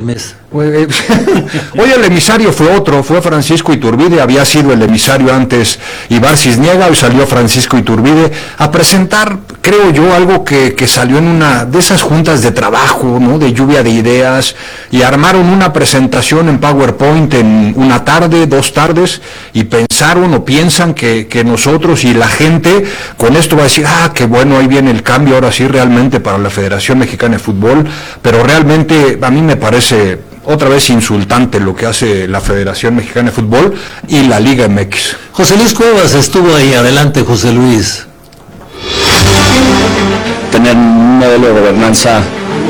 mes. Hoy el emisario fue otro, fue Francisco Iturbide, había sido el emisario antes Ibar Cisniega, hoy salió Francisco Iturbide a presentar, creo yo, algo que salió en una de esas juntas de trabajo, ¿no? De lluvia de ideas, y armaron una presentación en PowerPoint en una tarde, 2 tardes, y pensaron o piensan que nosotros y la gente con esto va a decir, qué bueno, ahí viene el cambio, ahora sí realmente para la Federación Mexicana de Fútbol, pero realmente a mí me parece otra vez insultante lo que hace la Federación Mexicana de Fútbol y la Liga MX. José Luis Cuevas estuvo ahí. Adelante, José Luis. Tener un modelo de gobernanza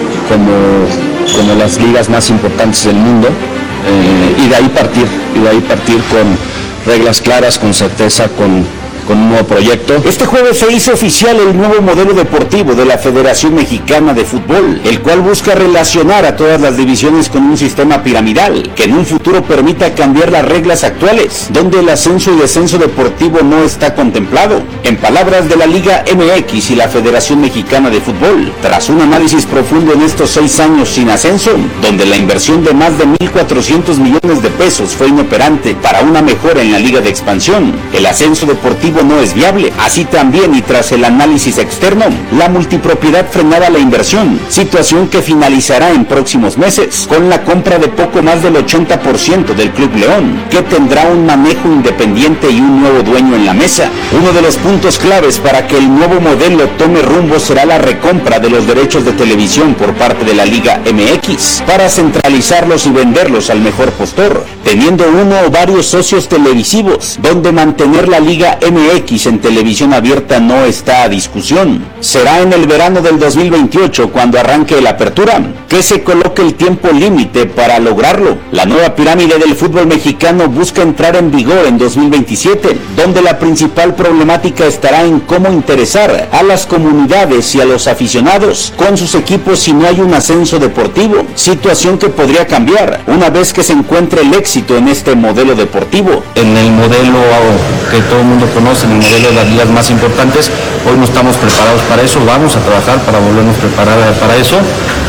como las ligas más importantes del mundo, y de ahí partir con reglas claras, con certeza, con un nuevo proyecto. Este jueves se hizo oficial el nuevo modelo deportivo de la Federación Mexicana de Fútbol, el cual busca relacionar a todas las divisiones con un sistema piramidal, que en un futuro permita cambiar las reglas actuales, donde el ascenso y descenso deportivo no está contemplado. En palabras de la Liga MX y la Federación Mexicana de Fútbol, tras un análisis profundo en estos 6 años sin ascenso, donde la inversión de más de 1,400 millones de pesos fue inoperante para una mejora en la Liga de Expansión, el ascenso deportivo no es viable. Así también, y tras el análisis externo, la multipropiedad frenaba la inversión, situación que finalizará en próximos meses, con la compra de poco más del 80% del Club León, que tendrá un manejo independiente y un nuevo dueño en la mesa. Uno de los puntos claves para que el nuevo modelo tome rumbo será la recompra de los derechos de televisión por parte de la Liga MX, para centralizarlos y venderlos al mejor postor, teniendo uno o varios socios televisivos, donde mantener la Liga MX en televisión abierta no está a discusión. Será en el verano del 2028 cuando arranque la apertura, que se coloque el tiempo límite para lograrlo. La nueva pirámide del fútbol mexicano busca entrar en vigor en 2027, donde la principal problemática estará en cómo interesar a las comunidades y a los aficionados con sus equipos si no hay un ascenso deportivo, situación que podría cambiar una vez que se encuentre el éxito en este modelo deportivo. En el modelo que todo el mundo conoce, en el modelo de las ligas más importantes, hoy no estamos preparados para eso, vamos a trabajar para volvernos a preparar para eso,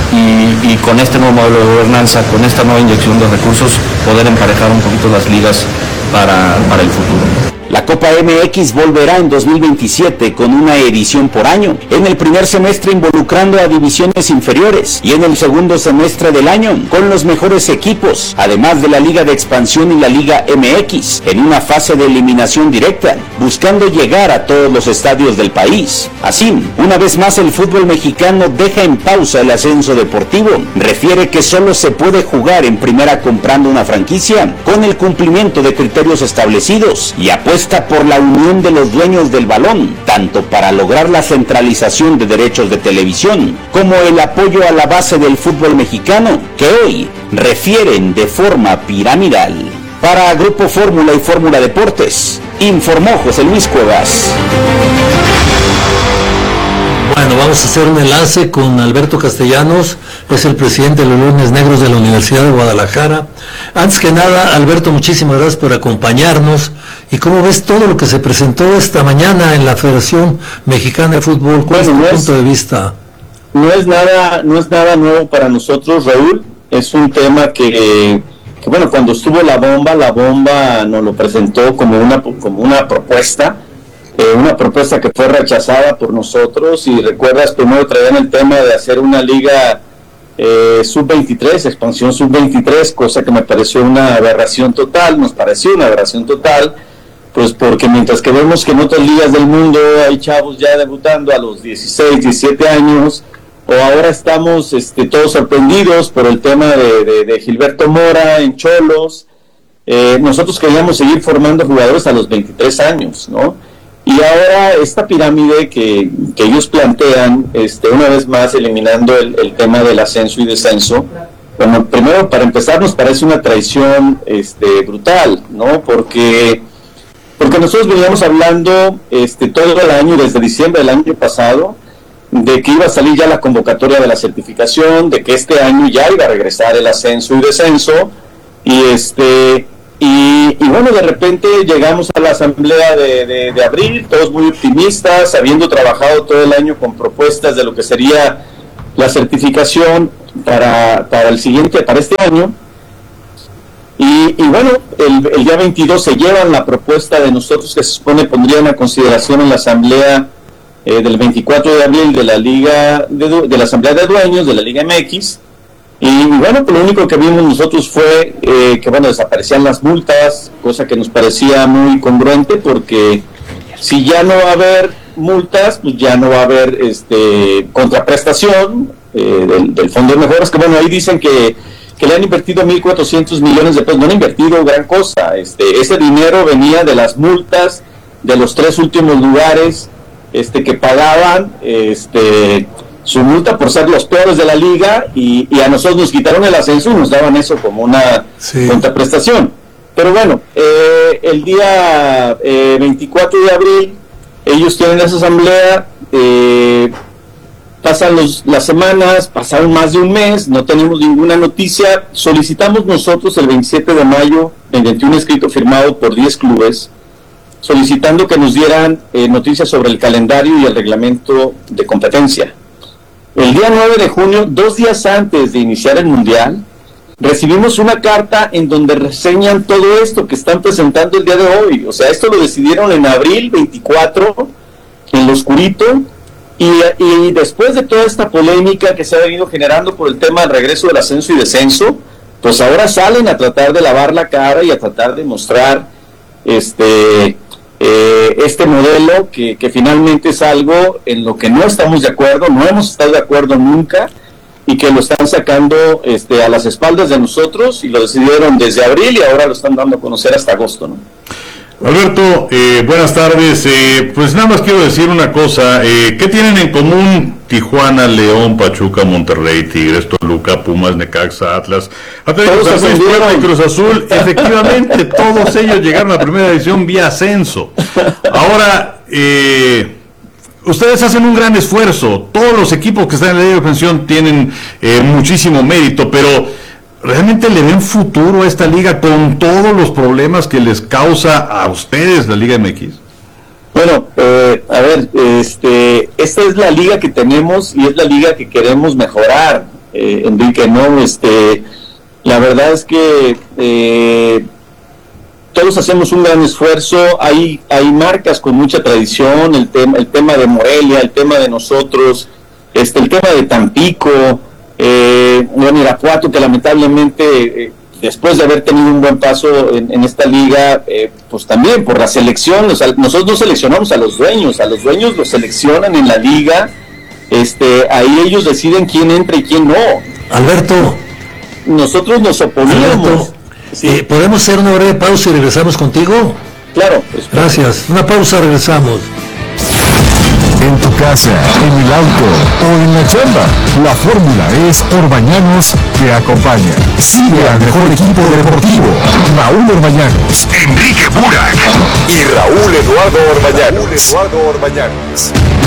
y con este nuevo modelo de gobernanza, con esta nueva inyección de recursos, poder emparejar un poquito las ligas para el futuro. La Copa MX volverá en 2027 con una edición por año, en el primer semestre involucrando a divisiones inferiores y en el segundo semestre del año con los mejores equipos, además de la Liga de Expansión y la Liga MX, en una fase de eliminación directa, buscando llegar a todos los estadios del país. Así, una vez más el fútbol mexicano deja en pausa el ascenso deportivo, refiere que solo se puede jugar en primera comprando una franquicia con el cumplimiento de criterios establecidos, y apuesta por la unión de los dueños del balón, tanto para lograr la centralización de derechos de televisión, como el apoyo a la base del fútbol mexicano, que hoy refieren de forma piramidal. Para Grupo Fórmula y Fórmula Deportes, informó José Luis Cuevas. Bueno, vamos a hacer un enlace con Alberto Castellanos, es el presidente de los Leones Negros de la Universidad de Guadalajara. Antes que nada, Alberto, muchísimas gracias por acompañarnos. ¿Y cómo ves todo lo que se presentó esta mañana en la Federación Mexicana de Fútbol? ¿Cuál es tu punto de vista? No es nada nuevo para nosotros, Raúl. Es un tema que bueno, cuando estuvo la bomba nos lo presentó como una propuesta. Una propuesta que fue rechazada por nosotros, y recuerdas, primero traían el tema de hacer una liga sub-23, expansión sub-23, cosa que me pareció una aberración total, nos pareció una aberración total, pues porque mientras que vemos que en otras ligas del mundo hay chavos ya debutando a los 16, 17 años, o ahora estamos todos sorprendidos por el tema de Gilberto Mora en Cholos, nosotros queríamos seguir formando jugadores a los 23 años, ¿no? Y ahora esta pirámide que ellos plantean, una vez más eliminando el tema del ascenso y descenso, bueno, primero para empezar nos parece una traición brutal, ¿no? Porque nosotros veníamos hablando todo el año, desde diciembre del año pasado, de que iba a salir ya la convocatoria de la certificación, de que este año ya iba a regresar el ascenso y descenso, y bueno, de repente llegamos a la asamblea de abril, todos muy optimistas, habiendo trabajado todo el año con propuestas de lo que sería la certificación para este año. Y bueno, el día 22 se llevan la propuesta de nosotros, que se supone pondrían a consideración en la asamblea del 24 de abril de la Liga de la Asamblea de Dueños de la Liga MX. Y bueno, pues lo único que vimos nosotros fue que bueno, desaparecían las multas, cosa que nos parecía muy congruente, porque si ya no va a haber multas, pues ya no va a haber contraprestación del Fondo de Mejoras, que bueno, ahí dicen que le han invertido 1.400 millones de pesos. No han invertido gran cosa. Ese dinero venía de las multas de los 3 últimos lugares que pagaban su multa por ser los peores de la liga, y a nosotros nos quitaron el ascenso y nos daban eso como una contraprestación. Pero bueno, el día 24 de abril ellos tienen esa asamblea, pasan las semanas, pasaron más de un mes, no tenemos ninguna noticia. Solicitamos nosotros el 27 de mayo, mediante un escrito firmado por 10 clubes, solicitando que nos dieran noticias sobre el calendario y el reglamento de competencia. El día 9 de junio, 2 días antes de iniciar el Mundial, recibimos una carta en donde reseñan todo esto que están presentando el día de hoy. O sea, esto lo decidieron en abril 24, en lo oscurito, y después de toda esta polémica que se ha venido generando por el tema del regreso del ascenso y descenso, pues ahora salen a tratar de lavar la cara y a tratar de mostrar este modelo que finalmente es algo en lo que no estamos de acuerdo, no hemos estado de acuerdo nunca, y que lo están sacando a las espaldas de nosotros, y lo decidieron desde abril y ahora lo están dando a conocer hasta agosto, ¿no? Alberto, buenas tardes. Pues nada más quiero decir una cosa. ¿Qué tienen en común Tijuana, León, Pachuca, Monterrey, Tigres, Toluca, Pumas, Necaxa, Atlas, Atlético San Luis, Puebla y Cruz Azul? Efectivamente, todos ellos llegaron a primera división vía ascenso. Ahora, ustedes hacen un gran esfuerzo. Todos los equipos que están en la Liga de Expansión tienen muchísimo mérito, pero ¿realmente le ven futuro a esta liga con todos los problemas que les causa a ustedes la Liga MX? Bueno, a ver, esta es la liga que tenemos y es la liga que queremos mejorar, Enrique, ¿no? La verdad es que todos hacemos un gran esfuerzo. Hay marcas con mucha tradición, el tema de Morelia, el tema de nosotros, el tema de Tampico, Irapuato, que lamentablemente después de haber tenido un buen paso en esta liga, pues también por la selección, o sea, nosotros no seleccionamos a los dueños los seleccionan en la liga, ahí ellos deciden quién entra y quién no. Alberto, nosotros nos oponíamos. Alberto, sí. ¿podemos hacer una breve pausa y regresamos contigo? Claro, pues, gracias, una pausa, regresamos. En tu casa, en el auto o en la chamba, la fórmula es Orbañanos te acompaña. Sigue al mejor equipo deportivo, Raúl Orbañanos, Enrique Burak y Raúl Eduardo Orbañanos.